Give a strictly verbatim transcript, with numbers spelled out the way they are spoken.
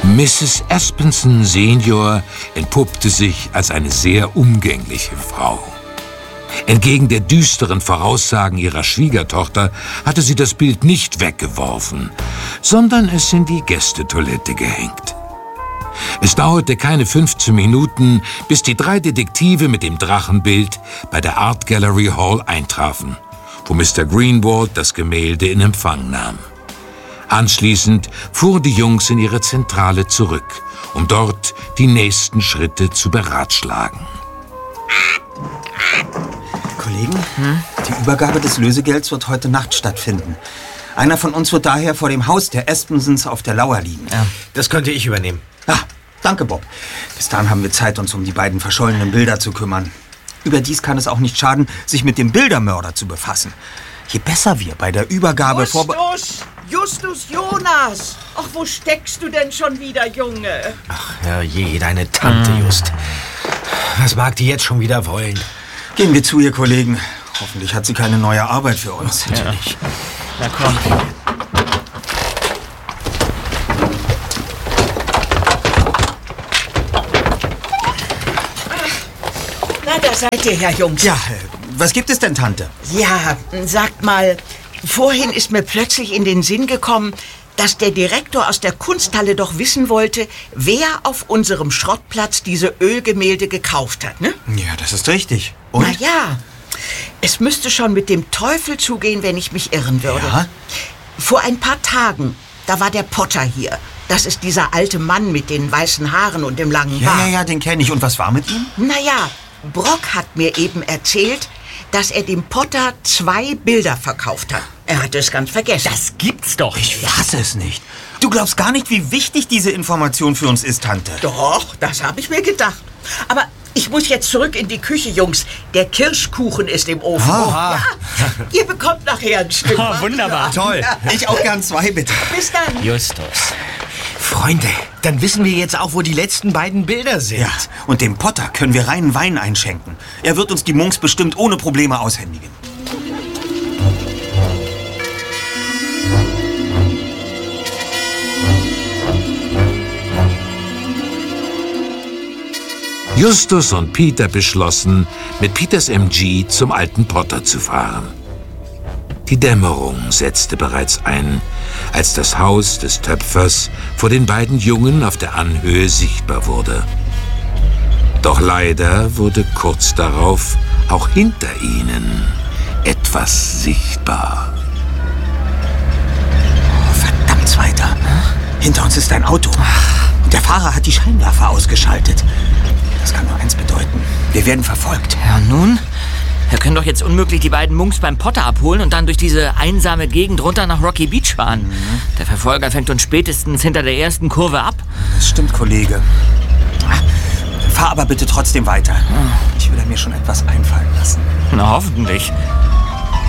Misses Aspenson Senior entpuppte sich als eine sehr umgängliche Frau. Entgegen der düsteren Voraussagen ihrer Schwiegertochter hatte sie das Bild nicht weggeworfen, sondern es in die Gästetoilette gehängt. Es dauerte keine fünfzehn Minuten, bis die drei Detektive mit dem Drachenbild bei der Art Gallery Hall eintrafen, wo Mister Greenwald das Gemälde in Empfang nahm. Anschließend fuhren die Jungs in ihre Zentrale zurück, um dort die nächsten Schritte zu beratschlagen. Kollegen, hm? Die Übergabe des Lösegelds wird heute Nacht stattfinden. Einer von uns wird daher vor dem Haus der Aspensons auf der Lauer liegen. Ja, das könnte ich übernehmen. Ah, danke, Bob. Bis dahin haben wir Zeit, uns um die beiden verschollenen Bilder zu kümmern. Überdies kann es auch nicht schaden, sich mit dem Bildermörder zu befassen. Je besser wir bei der Übergabe vor... Justus! Justus Jonas! Ach, wo steckst du denn schon wieder, Junge? Ach, herrje, deine Tante, Just. Was mag die jetzt schon wieder wollen? Gehen wir zu ihr, Kollegen. Hoffentlich hat sie keine neue Arbeit für uns. Ja. Natürlich. Na komm. Na, da seid ihr ja, Jungs. Ja, was gibt es denn, Tante? Ja, sagt mal, vorhin ist mir plötzlich in den Sinn gekommen, dass der Direktor aus der Kunsthalle doch wissen wollte, wer auf unserem Schrottplatz diese Ölgemälde gekauft hat, ne? Ja, das ist richtig. Und? Na ja, es müsste schon mit dem Teufel zugehen, wenn ich mich irren würde. Ja? Vor ein paar Tagen, da war der Potter hier. Das ist dieser alte Mann mit den weißen Haaren und dem langen Bart. Ja, ja, ja, den kenne ich. Und was war mit ihm? Naja, Brock hat mir eben erzählt, dass er dem Potter zwei Bilder verkauft hat. Er hatte es ganz vergessen. Das gibt's doch. Ich fasse es nicht. Du glaubst gar nicht, wie wichtig diese Information für uns ist, Tante. Doch, das habe ich mir gedacht. Aber ich muss jetzt zurück in die Küche, Jungs. Der Kirschkuchen ist im Ofen. Oh. Ja, ihr bekommt nachher ein Stück. Oh, wunderbar. Ja. Toll. Ich auch gern zwei, bitte. Bis dann. Justus. Freunde, dann wissen wir jetzt auch, wo die letzten beiden Bilder sind. Ja, und dem Potter können wir reinen Wein einschenken. Er wird uns die Munks bestimmt ohne Probleme aushändigen. Justus und Peter beschlossen, mit Peters M G zum alten Potter zu fahren. Die Dämmerung setzte bereits ein, als das Haus des Töpfers vor den beiden Jungen auf der Anhöhe sichtbar wurde. Doch leider wurde kurz darauf auch hinter ihnen etwas sichtbar. Oh, verdammt, weiter. Hinter uns ist ein Auto. Und der Fahrer hat die Scheinwerfer ausgeschaltet. Das kann nur eins bedeuten. Wir werden verfolgt. Ja, nun? Wir können doch jetzt unmöglich die beiden Munks beim Potter abholen und dann durch diese einsame Gegend runter nach Rocky Beach fahren. Mhm. Der Verfolger fängt uns spätestens hinter der ersten Kurve ab. Das stimmt, Kollege. Fahr aber bitte trotzdem weiter. Ich will mir schon etwas einfallen lassen. Na, hoffentlich.